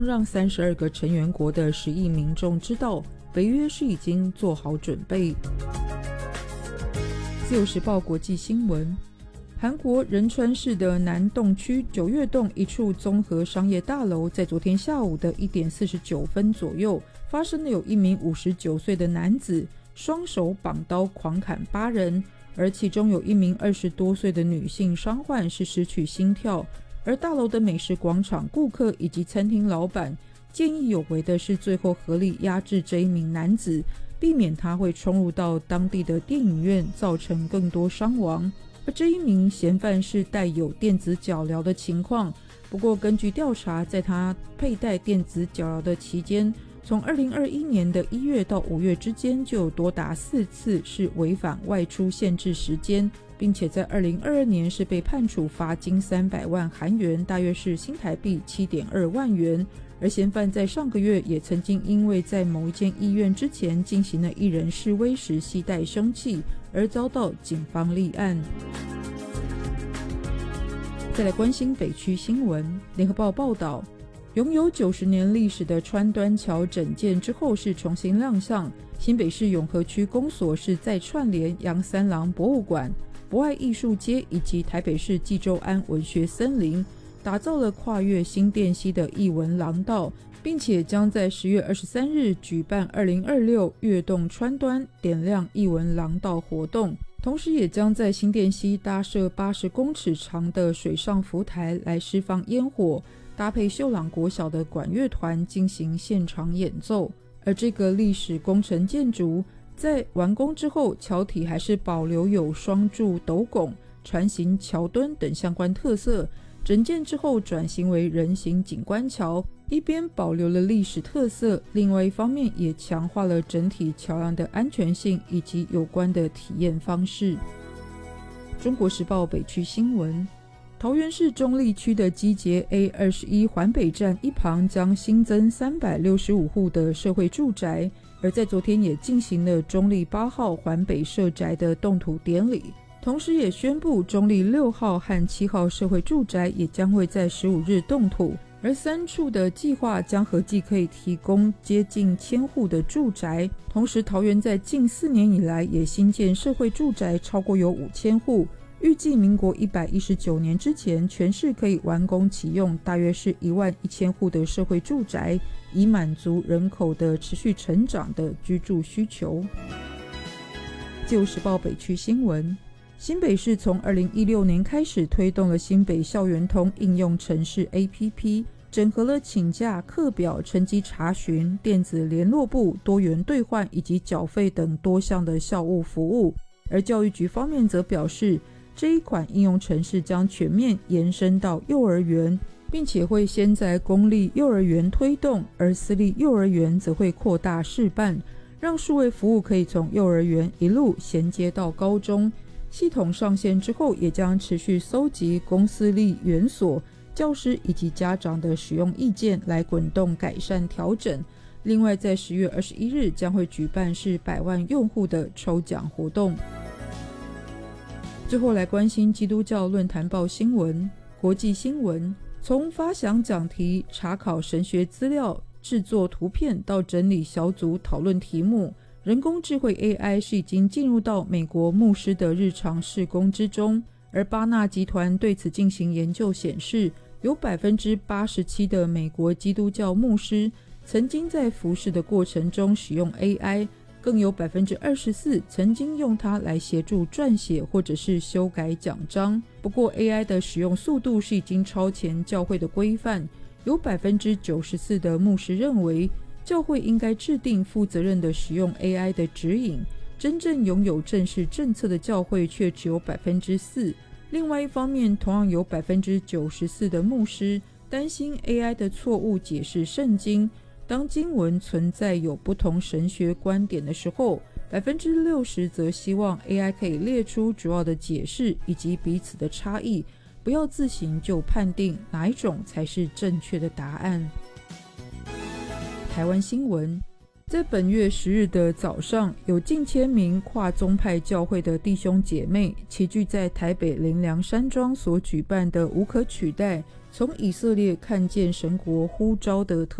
让32个成员国的10亿民众知道，北约是已经做好准备。自由时报国际新闻，韩国仁川市的南洞区九月洞一处综合商业大楼，在昨天下午的1点49分左右，发生了有一名59岁的男子双手绑刀狂砍8人，而其中有一名20多岁的女性伤患是失去心跳。而大楼的美食广场顾客以及餐厅老板见义勇为的是最后合力压制这一名男子，避免他会冲入到当地的电影院，造成更多伤亡。而这一名嫌犯是带有电子脚镣的情况，不过根据调查，在他佩戴电子脚镣的期间，从2021年的1月到5月之间，就有多达4次是违反外出限制时间，并且在2022年是被判处罚金300万韩元，大约是新台币7.2万元。而嫌犯在上个月也曾经因为在某一间医院之前进行了1人示威时携带凶器，而遭到警方立案。再来关心北区新闻，联合报报道，拥有90年历史的川端桥整建之后是重新亮相，新北市永和区公所是再串联杨三郎博物馆、博爱艺术街以及台北市纪州安文学森林，打造了跨越新店溪的艺文廊道，并且将在10月23日举办2026跃动川端点亮艺文廊道活动，同时也将在新店溪搭设80公尺长的水上浮台来释放烟火，搭配秀朗国小的管乐团进行现场演奏。而这个历史工程建筑在完工之后，桥体还是保留有双柱斗拱、船形桥墩等相关特色，整建之后转型为人行景观桥，一边保留了历史特色，另外一方面也强化了整体桥梁的安全性以及有关的体验方式。中国时报北区新闻，桃园市中坜区的基捷 A21环北站一旁将新增365户的社会住宅，而在昨天也进行了中坜8号环北社宅的动土典礼，同时也宣布中坜6号和7号社会住宅也将会在15日动土，而3处的计划将合计可以提供接近1000户的住宅。同时桃园在近4年以来也新建社会住宅超过有5000户，预计民国119年之前全市可以完工启用大约是11000户的社会住宅，以满足人口的持续成长的居住需求。自由时报北区新闻，新北市从2016年开始推动了新北校园通应用程式 APP， 整合了请假、课表、成绩查询、电子联络簿、多元兑换以及缴费等多项的校务服务。而教育局方面则表示，这一款应用程式将全面延伸到幼儿园，并且会先在公立幼儿园推动，而私立幼儿园则会扩大示范，让数位服务可以从幼儿园一路衔接到高中。系统上线之后，也将持续搜集公私立园所、教师以及家长的使用意见，来滚动改善调整。另外在10月21日将会举办是100万用户的抽奖活动。最后来关心基督教论坛报新闻，国际新闻，从发想讲题、查考神学资料、制作图片到整理小组讨论题目，人工智慧 AI 是已经进入到美国牧师的日常事工之中。而巴纳集团对此进行研究显示，有 87% 的美国基督教牧师曾经在服事的过程中使用 AI，更有 24% 曾经用它来协助撰写或者是修改讲章。不过 AI 的使用速度是已经超前教会的规范，有 94% 的牧师认为教会应该制定负责任的使用 AI 的指引，真正拥有正式政策的教会却只有 4%。 另外一方面，同样有 94% 的牧师担心 AI 的错误解释圣经，当经文存在有不同神学观点的时候， 60% 则希望 AI 可以列出主要的解释以及彼此的差异，不要自行就判定哪一种才是正确的答案。台湾新闻，在本月10日的早上，有近1000名跨宗派教会的弟兄姐妹齐聚在台北灵粮山庄所举办的无可取代从以色列看见神国呼召的特